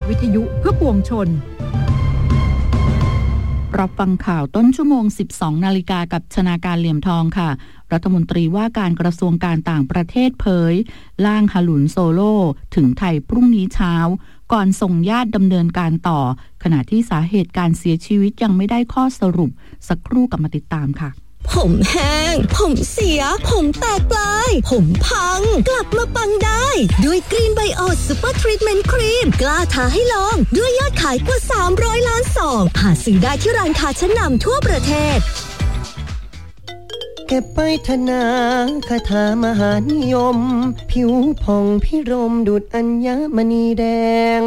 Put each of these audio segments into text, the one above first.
วิทยุเพื่อปวงชนรับฟังข่าวต้นชั่วโมง 12 นาฬิกากับชนาการเหลี่ยมทองค่ะรัฐมนตรีว่าการกระทรวงการต่างประเทศเผยล่างฮาลุนโซโลถึงไทยพรุ่งนี้เช้าก่อนส่งญาติดำเนินการต่อขณะที่สาเหตุการเสียชีวิตยังไม่ได้ข้อสรุปสักครู่กลับมาติดตามค่ะผมแห้งผมเสียผมแตกปลายผมพังกลับมาปังได้ด้วยกรีนไบโอซูเปอร์ทรีทเมนต์ครีมกล้าท้าให้ลองด้วยยอดขายกว่า300ล้านซองหาซื้อได้ที่ร้านค้าชั้นนำทั่วประเทศเก็บไปธนาคาถามหานิยมผิวผ่องพิรมดุจอัญมณีแดง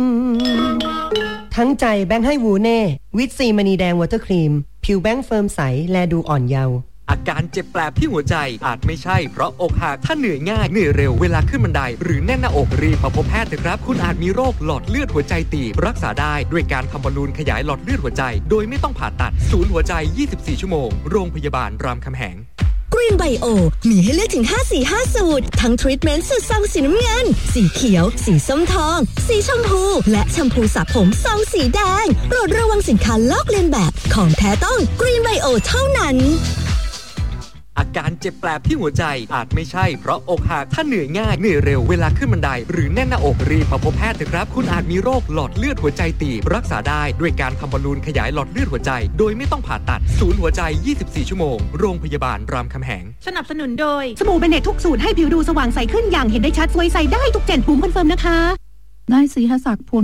ทั้งใจแบงค์ให้วูเน่วิตซีมณีแดงวอเตอร์ครีมผิวแบงค์เฟิร์มใสแลดูอ่อนเยาว์อาการเจ็บแปลบที่หัวใจอาจไม่ใช่เพราะอกหักถ้าเหนื่อยง่ายเหนื่อยเร็วเวลาขึ้นบันไดหรือแน่นหน้าอกรีบมาพบแพทย์เถอะครับคุณอาจมีโรคหลอดเลือดหัวใจตีบรักษาได้ด้วยการทำบอลลูนขยายหลอดเลือดหัวใจโดยไม่ต้องผ่าตัดศูนย์หัวใจ24ชั่วโมงโรงพยาบาลรามคำแหงกรีนไบโอมีให้เลือกถึง5สูตรทั้งทรีทเมนต์สูตรซองสีน้ำเงินสีเขียวสีส้มทองสีชมพูและแชมพูสระผมซองสีแดงโปรดระวังสินค้าลอกเลียนแบบของแท้ต้องกรีนไบโอเท่านั้นอาการเจ็บแปลบที่หัวใจอาจไม่ใช่เพราะอกหักถ้าเหนื่อยง่ายเหนื่อยเร็วเวลาขึ้นบันไดหรือแน่นหน้าอกรีบมาพบแพทย์เถอะครับคุณอาจมีโรคหลอดเลือดหัวใจตีบรักษาได้ด้วยการทำบอลลูนขยายหลอดเลือดหัวใจโดยไม่ต้องผ่าตัดศูนย์หัวใจ24ชั่วโมงโรงพยาบาลรามคำแหงสนับสนุนโดยสบู่เบเนตทุกสูตรให้ผิวดูสว่างใสขึ้นอย่างเห็นได้ชัดสวยใสได้ทุกเจนภูมิคอนเฟิร์มนะคะนายศรีหศักดิ์